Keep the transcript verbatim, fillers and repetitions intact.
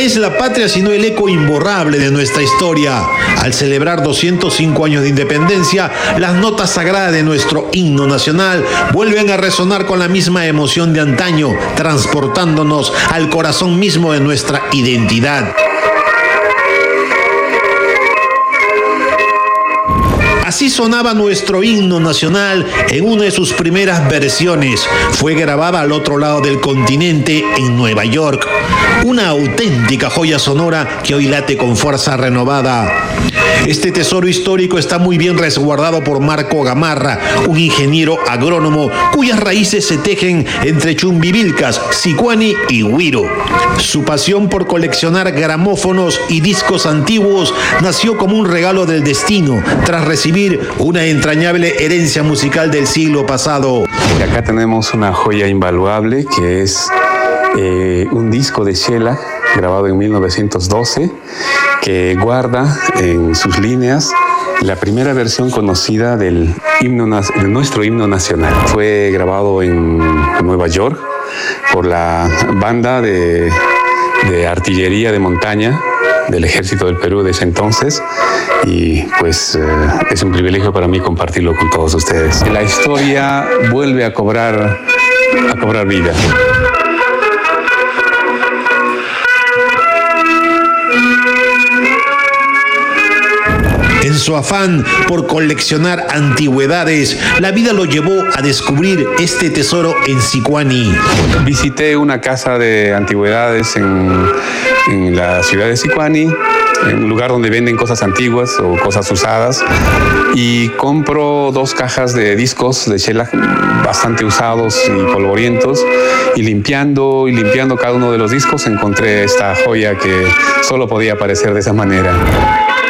¿Qué es la patria sino el eco imborrable de nuestra historia? Al celebrar doscientos cinco años de independencia, las notas sagradas de nuestro himno nacional vuelven a resonar con la misma emoción de antaño, transportándonos al corazón mismo de nuestra identidad. Así sonaba nuestro himno nacional en una de sus primeras versiones. Fue grabada al otro lado del continente, en Nueva York. Una auténtica joya sonora que hoy late con fuerza renovada. Este tesoro histórico está muy bien resguardado por Marco Gamarra, un ingeniero agrónomo cuyas raíces se tejen entre Chumbivilcas, Sicuani y Huiro. Su pasión por coleccionar gramófonos y discos antiguos nació como un regalo del destino, tras recibir una entrañable herencia musical del siglo pasado. Y acá tenemos una joya invaluable que es eh, un disco de Sheila grabado en mil novecientos doce que guarda en sus líneas la primera versión conocida del himno, de nuestro himno nacional. Fue grabado en Nueva York por la banda de, de artillería de montaña del Ejército del Perú de ese entonces, y pues eh, es un privilegio para mí compartirlo con todos ustedes. La historia vuelve a cobrar, a cobrar vida. En su afán por coleccionar antigüedades, la vida lo llevó a descubrir este tesoro en Sicuani. Visité una casa de antigüedades en, en la ciudad de Sicuani, en un lugar donde venden cosas antiguas o cosas usadas, y compro dos cajas de discos de Sheila bastante usados y polvorientos, y limpiando y limpiando cada uno de los discos encontré esta joya que solo podía aparecer de esa manera.